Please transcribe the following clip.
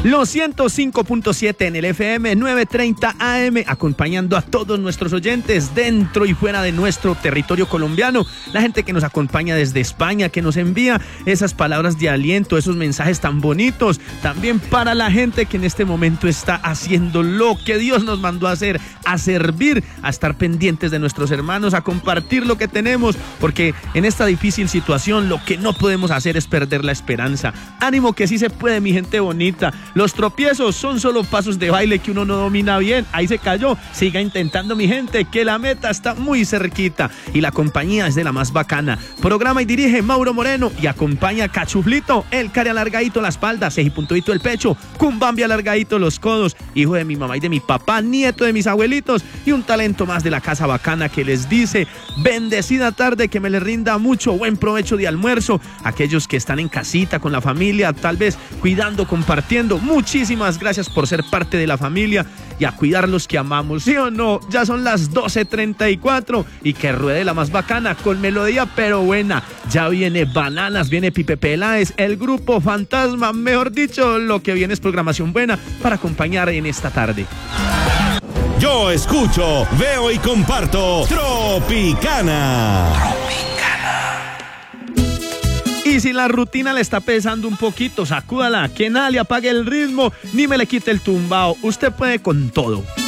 Los 105.7 en el FM 930 AM, acompañando a todos nuestros oyentes dentro y fuera de nuestro territorio colombiano. La gente que nos acompaña desde España, que nos envía esas palabras de aliento, esos mensajes tan bonitos. También para la gente que en este momento está haciendo lo que Dios nos mandó a hacer, a servir, a estar pendientes de nuestros hermanos, a compartir lo que tenemos, porque en esta difícil situación lo que no podemos hacer es perder la esperanza. Ánimo que sí se puede, mi gente bonita. Los tropiezos son solo pasos de baile que uno no domina bien. Ahí se cayó. Siga intentando, mi gente, que la meta está muy cerquita. Y la compañía es de la más bacana. Programa y dirige Mauro Moreno. Y acompaña Cachuflito, el care alargadito la espalda, cejipuntudito el pecho, Cumbambi alargadito los codos. Hijo de mi mamá y de mi papá, nieto de mis abuelitos. Y un talento más de la casa bacana que les dice: bendecida tarde, que me les rinda mucho buen provecho de almuerzo. Aquellos que están en casita con la familia, tal vez cuidando, compartiendo, muchísimas gracias por ser parte de la familia y a cuidar los que amamos, ¿sí o no? Ya son las 12:34 y que ruede la más bacana con melodía pero buena. Ya viene Bananas, viene Pipe Peláez, el grupo Fantasma, mejor dicho, lo que viene es programación buena para acompañar en esta tarde. Yo escucho, veo y comparto Tropicana. Y si la rutina le está pesando un poquito, sacúdala, que nada le apague el ritmo, ni me le quite el tumbao. Usted puede con todo.